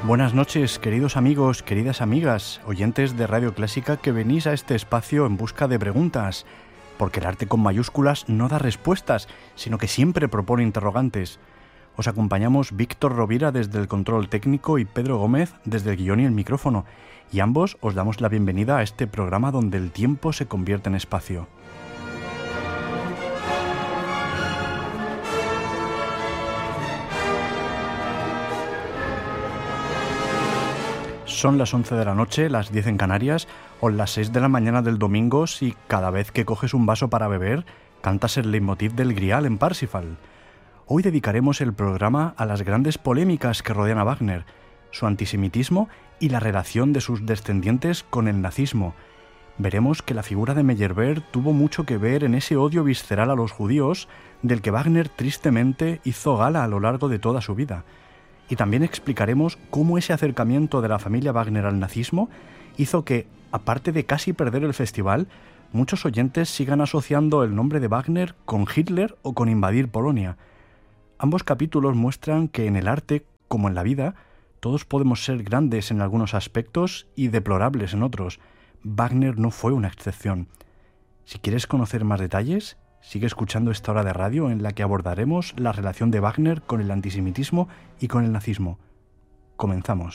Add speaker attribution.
Speaker 1: Buenas noches, queridos amigos, queridas amigas, oyentes de Radio Clásica que venís a este espacio en busca de preguntas, porque el arte con mayúsculas no da respuestas, sino que siempre propone interrogantes. Os acompañamos Víctor Rovira desde el control técnico y Pedro Gómez desde el guión y el micrófono, y ambos os damos la bienvenida a este programa donde el tiempo se convierte en espacio. Son las 11 de la noche, las 10 en Canarias, o las 6 de la mañana del domingo si cada vez que coges un vaso para beber cantas el leitmotiv del Grial en Parsifal. Hoy dedicaremos el programa a las grandes polémicas que rodean a Wagner, su antisemitismo y la relación de sus descendientes con el nazismo. Veremos que la figura de Meyerbeer tuvo mucho que ver en ese odio visceral a los judíos del que Wagner tristemente hizo gala a lo largo de toda su vida. Y también explicaremos cómo ese acercamiento de la familia Wagner al nazismo hizo que, aparte de casi perder el festival, muchos oyentes sigan asociando el nombre de Wagner con Hitler o con invadir Polonia. Ambos capítulos muestran que en el arte, como en la vida, todos podemos ser grandes en algunos aspectos y deplorables en otros. Wagner no fue una excepción. Si quieres conocer más detalles, sigue escuchando esta hora de radio en la que abordaremos la relación de Wagner con el antisemitismo y con el nazismo. Comenzamos.